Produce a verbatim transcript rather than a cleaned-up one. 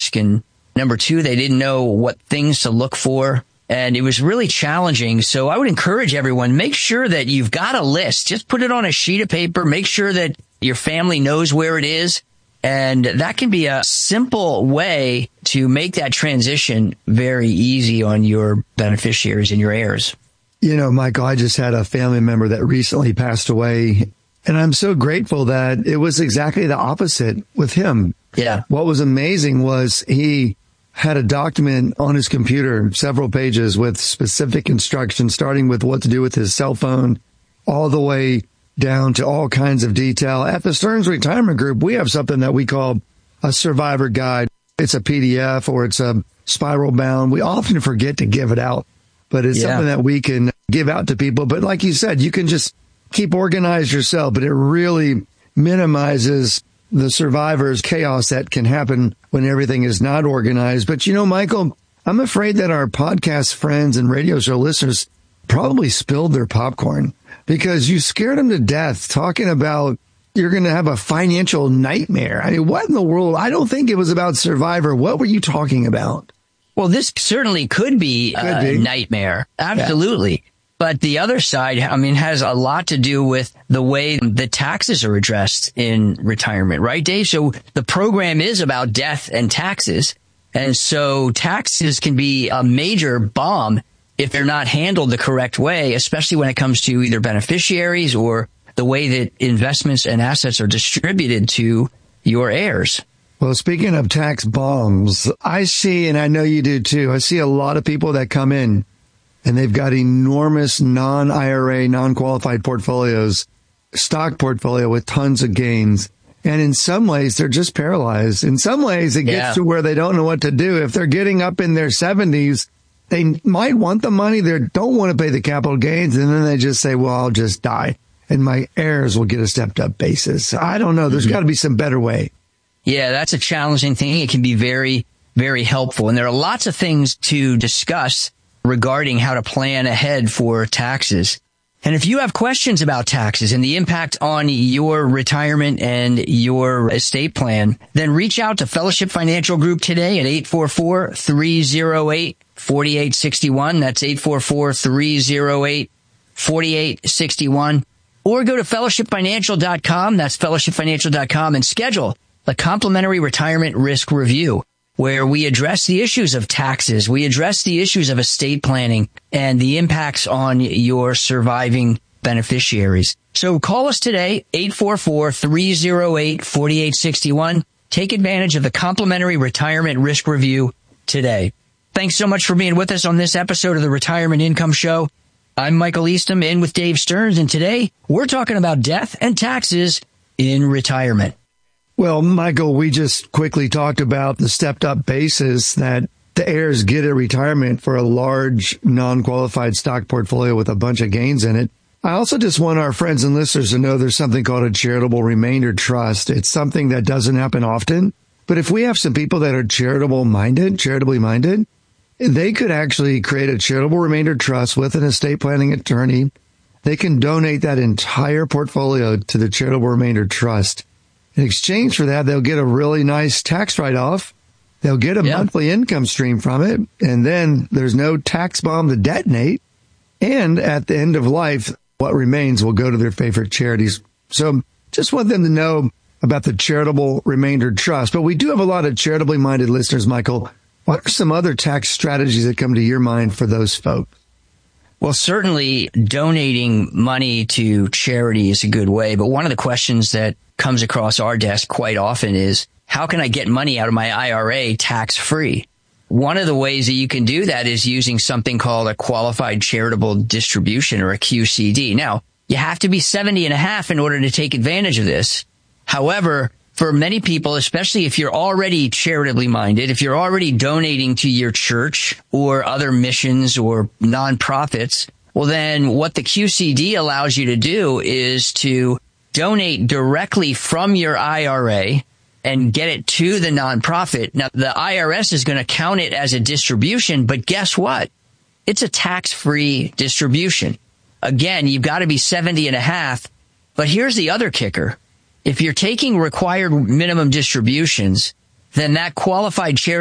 risk. And number two, they didn't know what things to look for. And it was really challenging. So I would encourage everyone, make sure that you've got a list. Just put it on a sheet of paper. Make sure that your family knows where it is. And that can be a simple way to make that transition very easy on your beneficiaries and your heirs. You know, Michael, I just had a family member that recently passed away, and I'm so grateful that it was exactly the opposite with him. Yeah. What was amazing was he had a document on his computer, several pages with specific instructions, starting with what to do with his cell phone, all the way down to all kinds of detail. At the Stearns Retirement Group, we have something that we call a survivor guide. It's a P D F or it's a spiral bound. We often forget to give it out, but it's yeah. something that we can give out to people. But like you said, you can just keep organized yourself, but it really minimizes the survivor's chaos that can happen when everything is not organized. But you know, Michael, I'm afraid that our podcast friends and radio show listeners probably spilled their popcorn because you scared them to death talking about you're going to have a financial nightmare. I mean, what in the world? I don't think it was about Survivor. What were you talking about? Well, this certainly could be could a be. nightmare. Absolutely. Yeah. But the other side, I mean, has a lot to do with the way the taxes are addressed in retirement, right, Dave? So the program is about death and taxes. And so taxes can be a major bomb if they're not handled the correct way, especially when it comes to either beneficiaries or the way that investments and assets are distributed to your heirs. Well, speaking of tax bombs, I see, and I know you do too, I see a lot of people that come in and they've got enormous non-I R A, non-qualified portfolios, stock portfolio with tons of gains. And in some ways, they're just paralyzed. In some ways, it gets yeah. to where they don't know what to do. If they're getting up in their seventies, they might want the money. They don't want to pay the capital gains. And then they just say, well, I'll just die and my heirs will get a stepped up basis. I don't know. There's mm-hmm. got to be some better way. Yeah, that's a challenging thing. It can be very, very helpful. And there are lots of things to discuss regarding how to plan ahead for taxes. And if you have questions about taxes and the impact on your retirement and your estate plan, then reach out to Fellowship Financial Group today at eight four four, three oh eight, four eight six one. That's eight four four, three oh eight, four eight six one. Or go to fellowship financial dot com. That's fellowship financial dot com and schedule a complimentary retirement risk review where we address the issues of taxes. We address the issues of estate planning and the impacts on your surviving beneficiaries. So call us today, eight four four, three oh eight, four eight six one. Take advantage of the complimentary retirement risk review today. Thanks so much for being with us on this episode of the Retirement Income Show. I'm Michael Eastham, in with Dave Stearns, and today we're talking about death and taxes in retirement. Well, Michael, we just quickly talked about the stepped up basis that the heirs get at retirement for a large non-qualified stock portfolio with a bunch of gains in it. I also just want our friends and listeners to know there's something called a charitable remainder trust. It's something that doesn't happen often, but if we have some people that are charitable minded, charitably minded, they could actually create a charitable remainder trust with an estate planning attorney. They can donate that entire portfolio to the charitable remainder trust. In exchange for that, they'll get a really nice tax write-off. They'll get a yeah. monthly income stream from it. And then there's no tax bomb to detonate. And at the end of life, what remains will go to their favorite charities. So just want them to know about the charitable remainder trust. But we do have a lot of charitably minded listeners, Michael. What are some other tax strategies that come to your mind for those folks? Well, certainly donating money to charity is a good way. But one of the questions that comes across our desk quite often is, how can I get money out of my I R A tax-free? One of the ways that you can do that is using something called a qualified charitable distribution, or a Q C D. Now, you have to be seventy and a half in order to take advantage of this. However, for many people, especially if you're already charitably minded, if you're already donating to your church or other missions or nonprofits, well, then what the Q C D allows you to do is to donate directly from your I R A and get it to the nonprofit. Now, the I R S is going to count it as a distribution, but guess what? It's a tax-free distribution. Again, you've got to be seventy and a half. But here's the other kicker. If you're taking required minimum distributions, then that qualified charity